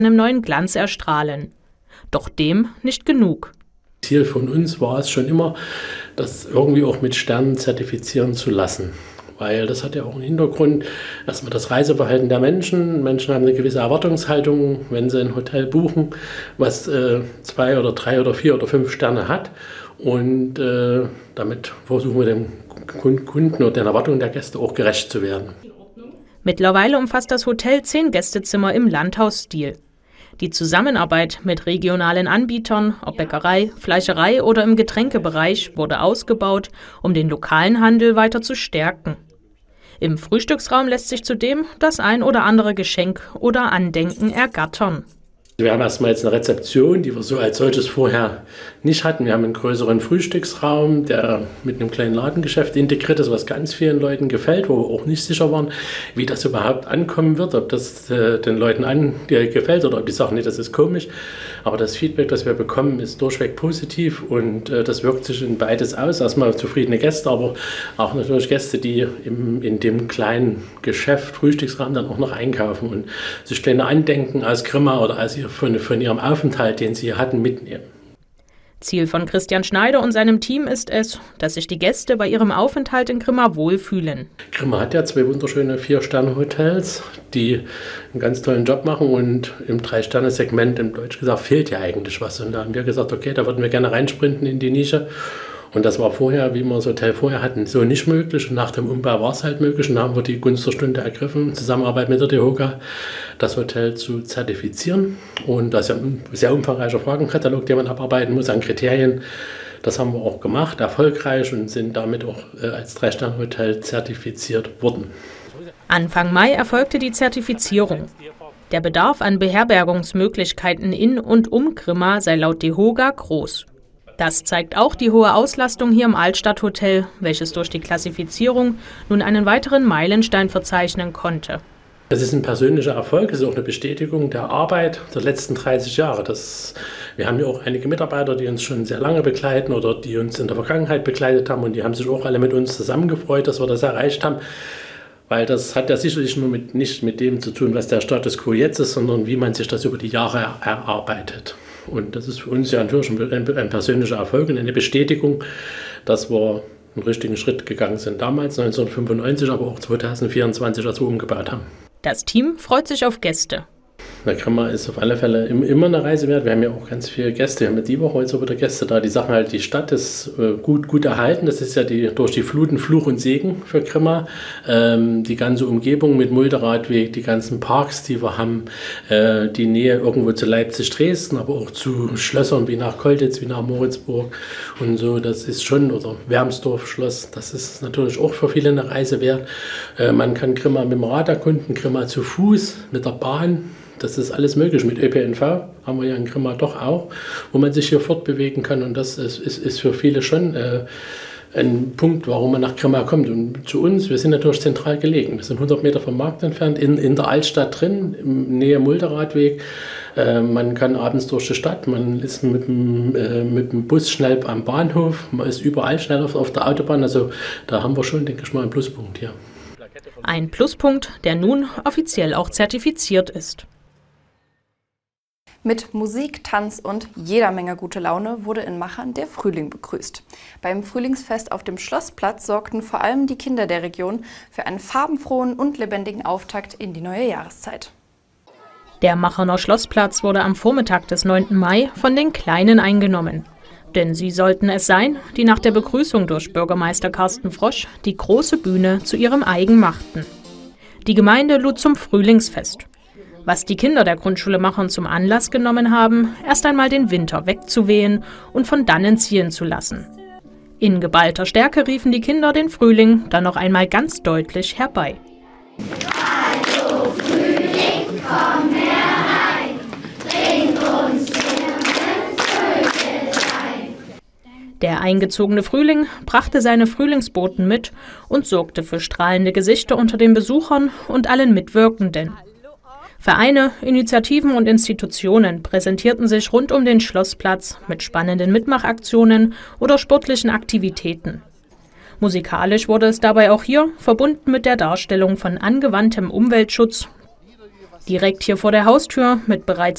im neuen Glanz erstrahlen. Doch dem nicht genug. Ziel von uns war es schon immer, das irgendwie auch mit Sternen zertifizieren zu lassen. Weil das hat ja auch einen Hintergrund, erstmal das Reiseverhalten der Menschen. Menschen haben eine gewisse Erwartungshaltung, wenn sie ein Hotel buchen, was 2 oder 3 oder 4 oder 5 Sterne hat. Und damit versuchen wir dem Kunden und den Erwartungen der Gäste auch gerecht zu werden. Mittlerweile umfasst das Hotel 10 Gästezimmer im Landhausstil. Die Zusammenarbeit mit regionalen Anbietern, ob Bäckerei, Fleischerei oder im Getränkebereich, wurde ausgebaut, um den lokalen Handel weiter zu stärken. Im Frühstücksraum lässt sich zudem das ein oder andere Geschenk oder Andenken ergattern. Wir haben erstmal jetzt eine Rezeption, die wir so als solches vorher nicht hatten. Wir haben einen größeren Frühstücksraum, der mit einem kleinen Ladengeschäft integriert ist, was ganz vielen Leuten gefällt, wo wir auch nicht sicher waren, wie das überhaupt ankommen wird, ob das den Leuten gefällt oder ob die sagen, nee, das ist komisch. Aber das Feedback, das wir bekommen, ist durchweg positiv und das wirkt sich in beides aus. Erstmal zufriedene Gäste, aber auch natürlich Gäste, die in dem kleinen Geschäft, Frühstücksraum dann auch noch einkaufen und sich kleine Andenken aus Grimma oder aus von ihrem Aufenthalt, den sie hier hatten, mitnehmen. Ziel von Christian Schneider und seinem Team ist es, dass sich die Gäste bei ihrem Aufenthalt in Grimma wohlfühlen. Grimma hat ja 2 wunderschöne 4-Sterne-Hotels, die einen ganz tollen Job machen und im 3-Sterne-Segment, im Deutsch gesagt, fehlt ja eigentlich was. Und da haben wir gesagt, okay, da würden wir gerne reinsprinten in die Nische. Und das war vorher, wie wir das Hotel vorher hatten, so nicht möglich. Und nach dem Umbau war es halt möglich. Und da haben wir die Gunst der Stunde ergriffen, in Zusammenarbeit mit der DEHOGA, das Hotel zu zertifizieren. Und das ist ja ein sehr umfangreicher Fragenkatalog, den man abarbeiten muss an Kriterien. Das haben wir auch gemacht, erfolgreich und sind damit auch als 3-Sterne-Hotel zertifiziert worden. Anfang Mai erfolgte die Zertifizierung. Der Bedarf an Beherbergungsmöglichkeiten in und um Grimma sei laut DEHOGA groß. Das zeigt auch die hohe Auslastung hier im Altstadthotel, welches durch die Klassifizierung nun einen weiteren Meilenstein verzeichnen konnte. Das ist ein persönlicher Erfolg, es ist auch eine Bestätigung der Arbeit der letzten 30 Jahre. Wir haben ja auch einige Mitarbeiter, die uns schon sehr lange begleiten oder die uns in der Vergangenheit begleitet haben und die haben sich auch alle mit uns zusammengefreut, dass wir das erreicht haben. Weil das hat ja sicherlich nicht mit dem zu tun, was der Status quo jetzt ist, sondern wie man sich das über die Jahre erarbeitet. Und das ist für uns ja natürlich ein persönlicher Erfolg und eine Bestätigung, dass wir einen richtigen Schritt gegangen sind. Damals 1995, aber auch 2024, als wir umgebaut haben. Das Team freut sich auf Gäste. Na, Grimma ist auf alle Fälle immer eine Reise wert. Wir haben ja auch ganz viele Gäste. Wir haben ja die Woche jetzt auch wieder Gäste da. Die sagen halt, die Stadt ist gut erhalten. Das ist ja durch die Fluten Fluch und Segen für Grimma. Die ganze Umgebung mit Mulderadweg, die ganzen Parks, die wir haben, die Nähe irgendwo zu Leipzig, Dresden, aber auch zu Schlössern wie nach Kolditz, wie nach Moritzburg und so. Das ist schon, oder Wermsdorf Schloss, das ist natürlich auch für viele eine Reise wert. Man kann Grimma mit dem Rad erkunden, Grimma zu Fuß, mit der Bahn. Das ist alles möglich. Mit ÖPNV haben wir ja in Grimma doch auch, wo man sich hier fortbewegen kann. Und das ist für viele schon ein Punkt, warum man nach Grimma kommt. Und zu uns, wir sind natürlich zentral gelegen. Wir sind 100 Meter vom Markt entfernt, in der Altstadt drin, in Nähe Mulderadweg. Man kann abends durch die Stadt, man ist mit dem Bus schnell am Bahnhof, man ist überall schnell auf der Autobahn. Also da haben wir schon, denke ich mal, einen Pluspunkt hier. Ein Pluspunkt, der nun offiziell auch zertifiziert ist. Mit Musik, Tanz und jeder Menge gute Laune wurde in Machern der Frühling begrüßt. Beim Frühlingsfest auf dem Schlossplatz sorgten vor allem die Kinder der Region für einen farbenfrohen und lebendigen Auftakt in die neue Jahreszeit. Der Macherner Schlossplatz wurde am Vormittag des 9. Mai von den Kleinen eingenommen. Denn sie sollten es sein, die nach der Begrüßung durch Bürgermeister Carsten Frosch die große Bühne zu ihrem eigen machten. Die Gemeinde lud zum Frühlingsfest. Was die Kinder der Grundschule Machern zum Anlass genommen haben, erst einmal den Winter wegzuwehen und von dannen ziehen zu lassen. In geballter Stärke riefen die Kinder den Frühling dann noch einmal ganz deutlich herbei. Also Frühling, komm herein, bring uns Vögelein. Der eingezogene Frühling brachte seine Frühlingsboten mit und sorgte für strahlende Gesichter unter den Besuchern und allen Mitwirkenden. Vereine, Initiativen und Institutionen präsentierten sich rund um den Schlossplatz mit spannenden Mitmachaktionen oder sportlichen Aktivitäten. Musikalisch wurde es dabei auch hier verbunden mit der Darstellung von angewandtem Umweltschutz. Direkt hier vor der Haustür mit bereits